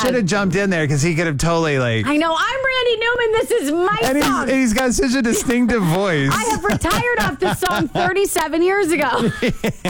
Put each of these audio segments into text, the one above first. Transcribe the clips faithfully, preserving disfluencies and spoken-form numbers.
should have jumped in there because he could have totally like. I know. I'm Randy Newman. This is my and he's, song. and he's got such a distinctive voice. I have retired off this song thirty-seven years ago. You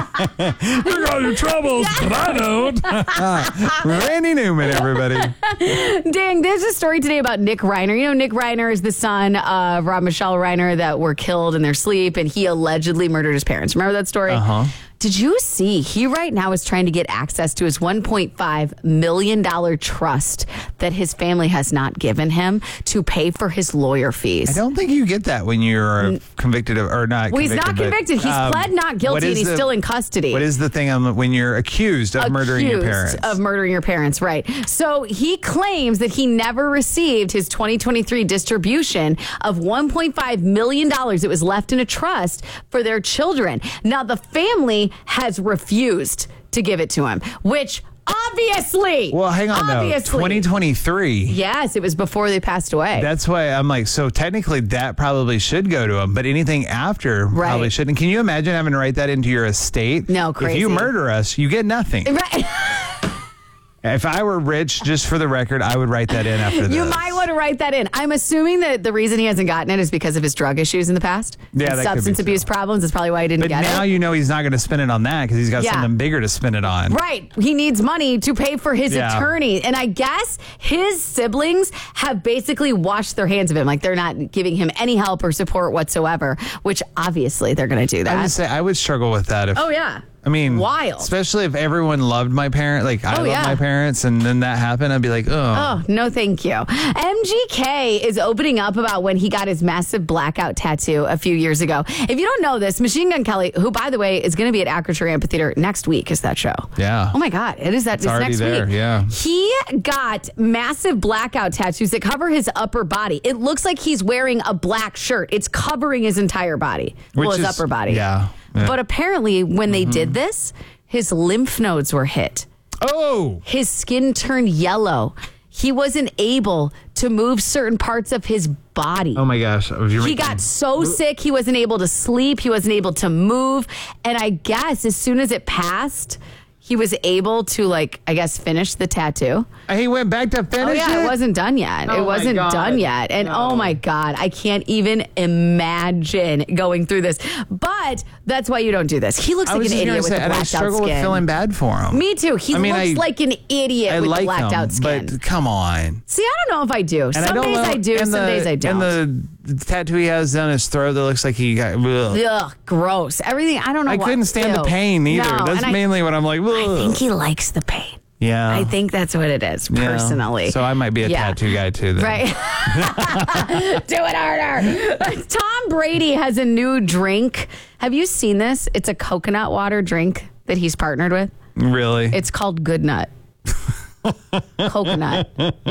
got your troubles, but I don't. Randy Newman, everybody. Dang, there's a story today about Nick Reiner. You know, Nick Reiner is the son of Rob Michelle Reiner that were killed in their sleep, and he allegedly murdered his parents. Remember that story? Uh-huh. Did you see he right now is trying to get access to his one point five million dollars trust that his family has not given him to pay for his lawyer fees? I don't think you get that when you're convicted of, or not Well, convicted. he's not but, convicted. He's um, pled not what guilty, is and he's the- still in custody. What is the thing um, when you're accused of murdering your Accused parents? Of murdering your parents, right. So he claims that he never received his twenty twenty-three distribution of one point five million dollars. It was left in a trust for their children. Now, the family has refused to give it to him, which obviously. Well, hang on, obviously, though. twenty twenty-three. Yes, it was before they passed away. That's why I'm like, so technically that probably should go to him, but anything after Right. probably shouldn't. Can you imagine having to write that into your estate? No, If crazy. you murder us, you get nothing. Right. If I were rich, just for the record, I would write that in after this. You might want to write that in. I'm assuming that the reason he hasn't gotten it is because of his drug issues in the past. Yeah, And that could be substance so. abuse problems is probably why he didn't But get now it. you know he's not going to spend it on that because he's got Yeah. something bigger to spend it on. Right. He needs money to pay for his Yeah. attorney. And I guess his siblings have basically washed their hands of him. Like they're not giving him any help or support whatsoever, which obviously they're going to do I that. would say I would struggle with that if. Oh, yeah. I mean, Wild. Especially if everyone loved my parent, like I Oh, love yeah. my parents, and then that happened, I'd be like, oh. Oh, no, thank you. M G K is opening up about when he got his massive blackout tattoo a few years ago. If you don't know this, Machine Gun Kelly, who, by the way, is going to be at Aperture Amphitheater next week, is that show. Yeah. Oh, my God. It is that It's it's already next there, week. yeah. He got massive blackout tattoos that cover his upper body. It looks like he's wearing a black shirt. It's covering his entire body. Which well, his is- upper body. yeah, yeah. But apparently, when they did this, his lymph nodes were hit. Oh. His skin turned yellow. He wasn't able to move certain parts of his body. Oh my gosh. You're He making- got so sick, he wasn't able to sleep. He wasn't able to move. And I guess as soon as it passed, he was able to, like, I guess, finish the tattoo. He went back to Oh, finish yeah, it? it wasn't done yet. Oh, it my wasn't God. done yet. And No. oh, my God, I can't even imagine going through this. But that's why you don't do this. He looks I like was an just idiot gonna with say, the and I blacked out struggle with skin. feeling bad for him. Me too. He I mean, looks I- like an idiot I with like blacked him, out skin. but come on. See, I don't know if I do. And Some I don't days know, I do, and some the, days I don't. And the tattoo he has down his throat that looks like he got. Ugh. Ugh, gross. Everything, I don't know I what- couldn't stand the ew. pain either. No, That's and I- mainly what I'm like. Ugh. I think he likes the pain. Yeah. I think that's what it is, Yeah. personally. So I might be a Yeah. tattoo guy too. Then. Right. Do it harder. Tom Brady has a new drink. Have you seen this? It's a coconut water drink that he's partnered with. Really? It's called Good Nut. Coconut.